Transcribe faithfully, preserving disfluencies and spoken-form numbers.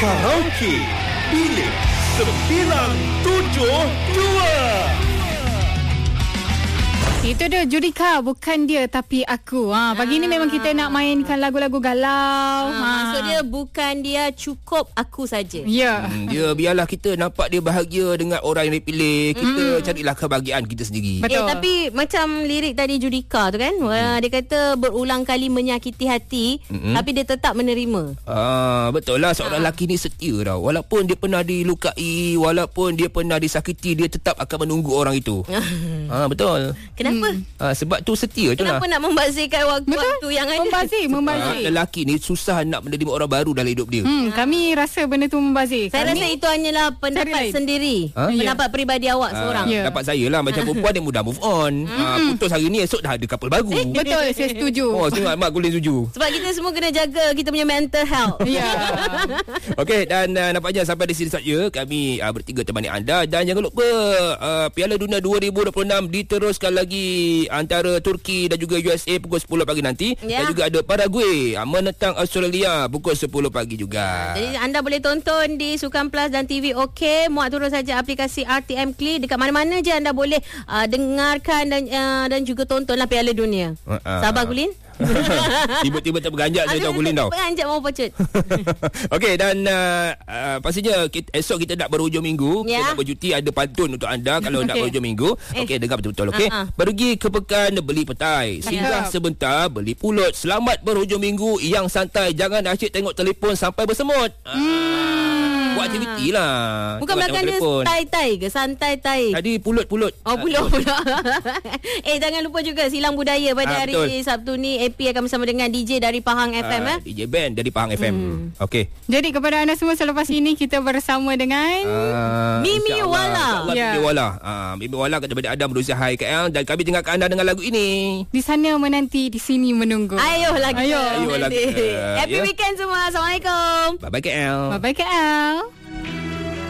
Karaoke Bilik sembilan tujuh dua. Itu dia Judika, bukan dia tapi aku. Ha, pagi ah. ni memang kita nak mainkan lagu-lagu galau. Ha, ha. Maksud dia bukan dia cukup aku saja. Ya. Hmm, dia biarlah kita nampak dia bahagia dengan orang yang dipilih. Kita mm. carilah kebahagiaan kita sendiri. Eh, Betul. tapi macam lirik tadi Judika tu kan, mm. dia kata berulang kali menyakiti hati, mm-hmm. tapi dia tetap menerima. Ah, betul lah, seorang ha. lelaki ni setia tau. Walaupun dia pernah dilukai, walaupun dia pernah disakiti, dia tetap akan menunggu orang itu. Ah, betul. Kenapa? Hmm. Ha, sebab tu setia tu lah. Kenapa nak membazirkan waktu-waktu yang ada? Membazir, membazir. Ha, lelaki ni susah nak menerima orang baru dalam hidup dia. Hmm, kami rasa benda tu membazir. Saya kami rasa itu hanyalah pendapat sendiri. Ha? Pendapat yeah. peribadi awak ha, seorang. Yeah. Dapat saya lah. Macam perempuan dia mudah move on. Hmm. Ha, putus hari ni, esok dah ada couple baru. Betul, saya setuju. Oh, semua mak boleh setuju. Sebab kita semua kena jaga kita punya mental health. Ya. Okey, dan uh, nampaknya sampai di sini saja kami uh, bertiga temani anda. Dan jangan lupa uh, Piala Dunia dua ribu dua puluh enam diteruskan lagi antara Turki dan juga U S A pukul sepuluh pagi nanti. Yeah. Dan juga ada Paraguay uh, menentang Australia pukul sepuluh pagi juga. Jadi anda boleh tonton di Sukan Plus dan T V OK. Muat turun saja aplikasi R T M Click. Dekat mana-mana je anda boleh uh, dengarkan dan uh, dan juga tontonlah Piala Dunia. Uh, uh, Sabar Gulin. Tiba-tiba tak berganjak saya tahu Gulin tau. Berganjak mau pecut. Okey, dan uh, uh, pastinya kita, esok kita nak berhujung minggu. Yeah. Kita nak bercuti, ada pantun untuk anda kalau okay. nak berhujung minggu. Okey, dengar betul-betul okey. Uh-huh. Pergi ke pekan beli petai. Singgah yeah. sebentar beli pulut. Selamat berhujung minggu yang santai. Jangan asyik tengok telefon sampai bersemut. Hmm. Buat aktiviti lah. Bukan belakang dia tai-tai ke? Santai-tai. Tadi pulut-pulut. Oh, pulut pula. Eh, jangan lupa juga silang budaya pada ha, hari betul. Sabtu ni. A P akan bersama dengan D J dari Pahang F M. Ha, eh? D J Band dari Pahang F M. Hmm. Okey. Jadi kepada anda semua, selepas ini kita bersama dengan uh, Mimi Wala. Ya. Mimi Wala. Uh, Mimi Wala daripada Adam berusia Hai K L. Dan kami tinggalkan anda dengan lagu ini. Di sana menanti, di sini menunggu. Ayoh lagi. Ayoh. Ayoh lagi. Uh, Happy yeah. weekend semua. Assalamualaikum. Bye-bye K L. Bye-bye K L.